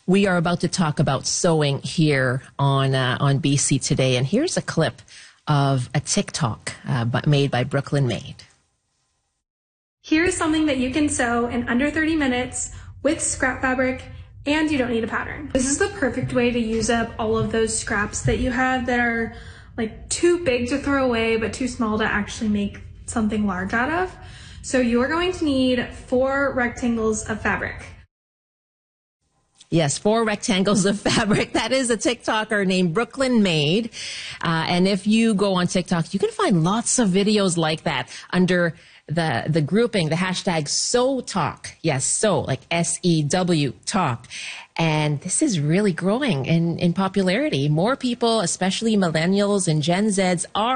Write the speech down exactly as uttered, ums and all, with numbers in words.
We are about to talk about sewing here on uh, on B C Today, and here's a clip of a TikTok uh, made by Brooklyn Made. Here's something that you can sew in under thirty minutes with scrap fabric, and you don't need a pattern. This is the perfect way to use up all of those scraps that you have that are like too big to throw away but too small to actually make something large out of. So you're going to need four rectangles of fabric. Yes, four rectangles of fabric. That is a TikToker named Brooklyn Made. Uh, and if you go on TikTok, you can find lots of videos like that under the the grouping, the hashtag Sew Talk. Yes, sew, like S E W talk. And this is really growing in, in popularity. More people, especially millennials and Gen Zs, are